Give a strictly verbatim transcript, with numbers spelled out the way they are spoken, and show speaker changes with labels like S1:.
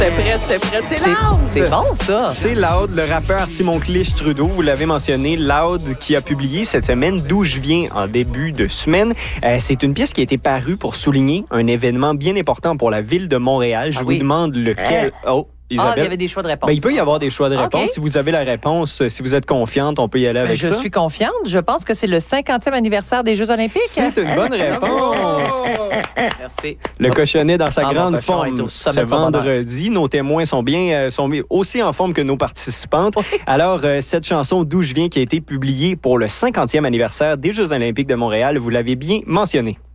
S1: J'étais prête, j'étais prête. C'est
S2: C'est-
S1: Loud!
S2: C'est bon, ça.
S3: C'est Loud, le rappeur Simon Clich-Trudeau, vous l'avez mentionné, Loud qui a publié cette semaine D'où je viens en début de semaine. Euh, c'est une pièce qui a été parue pour souligner un événement bien important pour la ville de Montréal. Je
S2: Ah
S3: vous
S2: oui.
S3: demande lequel... Oh,
S2: Ah, il y
S3: Isabelle.
S2: avait des choix de réponse.
S3: Ben, il peut y avoir des choix de
S2: OK.
S3: réponse. Si vous avez la réponse, euh, si vous êtes confiante, on peut y aller
S2: Ben,
S3: avec
S2: je
S3: ça.
S2: suis confiante. Je pense que c'est le cinquantième anniversaire des Jeux olympiques.
S3: C'est une bonne réponse.
S2: Merci.
S3: Le cochonnet dans sa
S2: Ah, mon
S3: grande
S2: cochon est
S3: forme
S2: au sommet
S3: ce
S2: de son bonheur.
S3: vendredi. Nos témoins sont bien euh, sont aussi en forme que nos participantes. Alors, euh, cette chanson D'où je viens qui a été publiée pour le cinquantième anniversaire des Jeux olympiques de Montréal, vous l'avez bien mentionné.